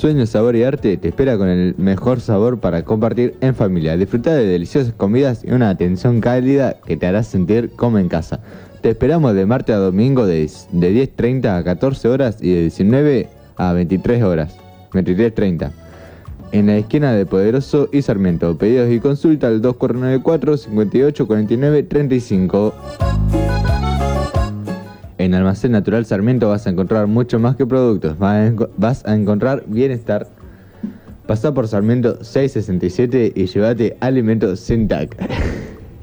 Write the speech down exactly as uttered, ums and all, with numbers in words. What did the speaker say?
Sueño, sabor y arte te espera con el mejor sabor para compartir en familia. Disfruta de deliciosas comidas y una atención cálida que te hará sentir como en casa. Te esperamos de martes a domingo de, de diez treinta a catorce horas y de diecinueve a veintitrés horas, veintitrés treinta. En la esquina de Poderoso y Sarmiento. Pedidos y consulta al dos cuatro nueve cuatro, cinco ocho cuatro nueve, tres cinco. En Almacén Natural Sarmiento vas a encontrar mucho más que productos. Vas a encontrar bienestar. Pasá por Sarmiento seiscientos sesenta y siete y llévate alimentos sin T A C.